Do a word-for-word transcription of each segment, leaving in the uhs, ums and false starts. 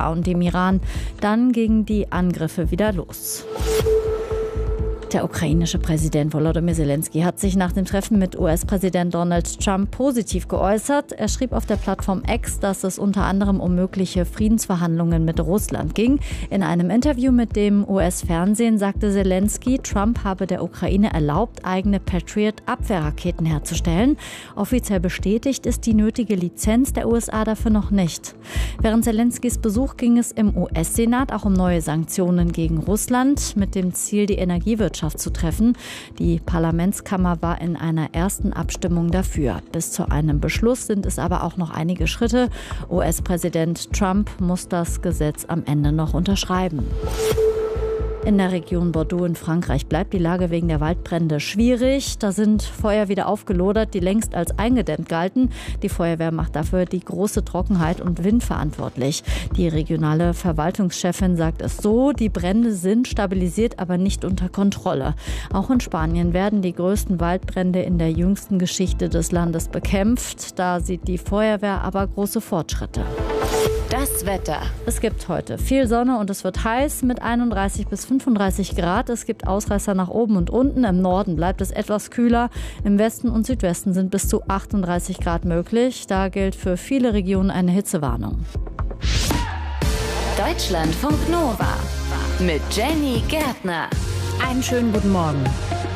A und dem Iran. Dann gingen die Angriffe wieder los. Der ukrainische Präsident Volodymyr Zelensky hat sich nach dem Treffen mit U S-Präsident Donald Trump positiv geäußert. Er schrieb auf der Plattform X, dass es unter anderem um mögliche Friedensverhandlungen mit Russland ging. In einem Interview mit dem U S-Fernsehen sagte Zelensky, Trump habe der Ukraine erlaubt, eigene Patriot-Abwehrraketen herzustellen. Offiziell bestätigt ist die nötige Lizenz der U S A dafür noch nicht. Während Zelenskys Besuch ging es im U S-Senat auch um neue Sanktionen gegen Russland mit dem Ziel, die Energiewirtschaft zu treffen. Die Parlamentskammer war in einer ersten Abstimmung dafür. Bis zu einem Beschluss sind es aber auch noch einige Schritte. U S-Präsident Trump muss das Gesetz am Ende noch unterschreiben. In der Region Bordeaux in Frankreich bleibt die Lage wegen der Waldbrände schwierig. Da sind Feuer wieder aufgelodert, die längst als eingedämmt galten. Die Feuerwehr macht dafür die große Trockenheit und Wind verantwortlich. Die regionale Verwaltungschefin sagt es so, die Brände sind stabilisiert, aber nicht unter Kontrolle. Auch in Spanien werden die größten Waldbrände in der jüngsten Geschichte des Landes bekämpft. Da sieht die Feuerwehr aber große Fortschritte. Das Wetter. Es gibt heute viel Sonne und es wird heiß mit einunddreißig bis fünfunddreißig Grad. Es gibt Ausreißer nach oben und unten. Im Norden bleibt es etwas kühler. Im Westen und Südwesten sind bis zu achtunddreißig Grad möglich. Da gilt für viele Regionen eine Hitzewarnung. Deutschlandfunk Nova mit Jenny Gärtner. Einen schönen guten Morgen.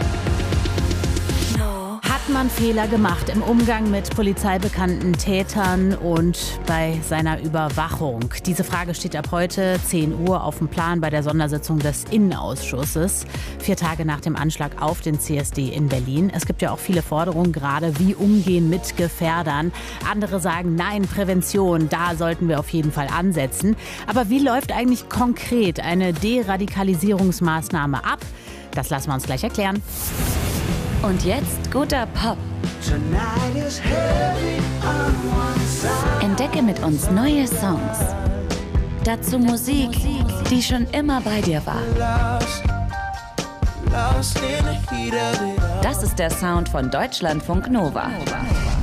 Hat man Fehler gemacht im Umgang mit polizeibekannten Tätern und bei seiner Überwachung? Diese Frage steht ab heute zehn Uhr auf dem Plan bei der Sondersitzung des Innenausschusses. Vier Tage nach dem Anschlag auf den C S D in Berlin. Es gibt ja auch viele Forderungen, gerade wie umgehen mit Gefährdern. Andere sagen, nein, Prävention, da sollten wir auf jeden Fall ansetzen. Aber wie läuft eigentlich konkret eine Deradikalisierungsmaßnahme ab? Das lassen wir uns gleich erklären. Und jetzt guter Pop. Entdecke mit uns neue Songs. Dazu Musik, die schon immer bei dir war. Das ist der Sound von Deutschlandfunk Nova.